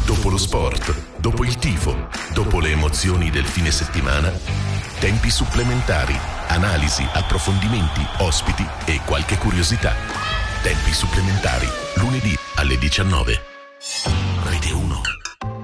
Dopo lo sport, dopo il tifo, dopo le emozioni del fine settimana, tempi supplementari, analisi, approfondimenti, ospiti e qualche curiosità. Tempi supplementari, lunedì alle 19.